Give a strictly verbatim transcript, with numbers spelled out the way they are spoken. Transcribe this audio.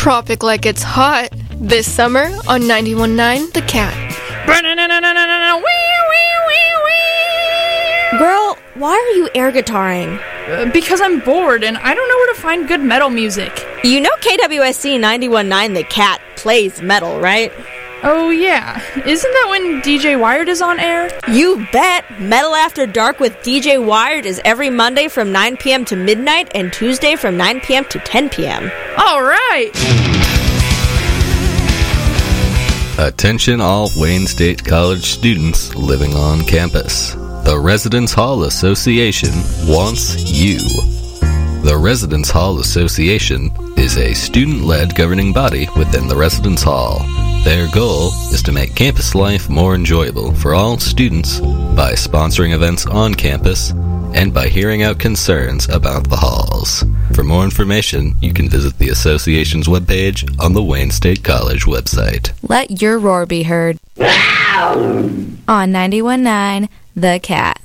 Tropic Like It's Hot this summer on ninety-one point nine The Cat. Girl, why are you air guitaring? Uh, because I'm bored and I don't know where to find good metal music. You know K W S C ninety-one point nine The Cat plays metal, right? Oh yeah, isn't that when D J Wired is on air? You bet! Metal After Dark with D J Wired is every Monday from nine p.m. to midnight and Tuesday from nine p.m. to ten p.m. Alright! Attention all Wayne State College students living on campus. The Residence Hall Association wants you. The Residence Hall Association is a student-led governing body within the Residence Hall. Their goal is to make campus life more enjoyable for all students by sponsoring events on campus and by hearing out concerns about the halls. For more information, you can visit the association's webpage on the Wayne State College website. Let your roar be heard. On ninety-one point nine The Cat.